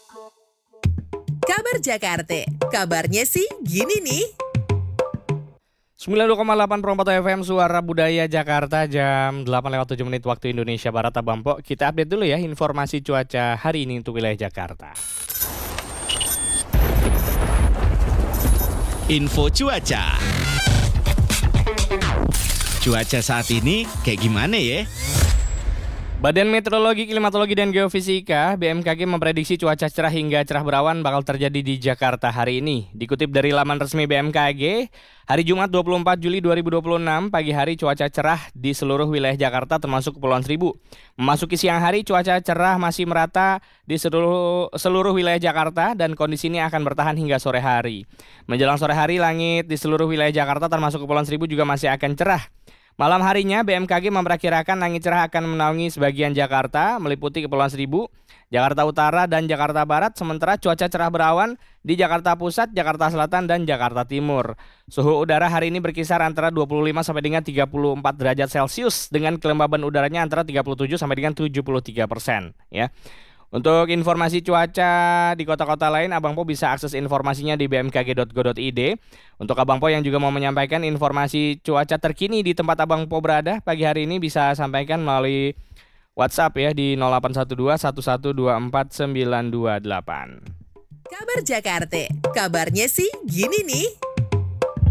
Kabar Jakarta, kabarnya sih gini nih. 92,8 FM Suara Budaya Jakarta, jam 8:07 waktu Indonesia Barat. Abang Po, kita update dulu ya informasi cuaca hari ini untuk wilayah Jakarta. Info cuaca. Cuaca saat ini kayak gimana ya? Badan Meteorologi, Klimatologi, dan Geofisika (BMKG) memprediksi cuaca cerah hingga cerah berawan bakal terjadi di Jakarta hari ini. Dikutip dari laman resmi BMKG, hari Jumat 24 Juli 2026, pagi hari cuaca cerah di seluruh wilayah Jakarta termasuk Kepulauan Seribu. Memasuki siang hari, cuaca cerah masih merata di seluruh wilayah Jakarta dan kondisi ini akan bertahan hingga sore hari. Menjelang sore hari, langit di seluruh wilayah Jakarta termasuk Kepulauan Seribu juga masih akan cerah. Malam harinya, BMKG memperkirakan langit cerah akan menaungi sebagian Jakarta, meliputi Kepulauan Seribu, Jakarta Utara, dan Jakarta Barat, sementara cuaca cerah berawan di Jakarta Pusat, Jakarta Selatan, dan Jakarta Timur. Suhu udara hari ini berkisar antara 25 sampai dengan 34 derajat Celcius, dengan kelembaban udaranya antara 37 sampai dengan 73%. Ya. Untuk informasi cuaca di kota-kota lain, Abang Po bisa akses informasinya di bmkg.go.id. Untuk Abang Po yang juga mau menyampaikan informasi cuaca terkini di tempat Abang Po berada, pagi hari ini bisa sampaikan melalui WhatsApp ya di 0812 1124 928. Kabar Jakarta, kabarnya sih gini nih.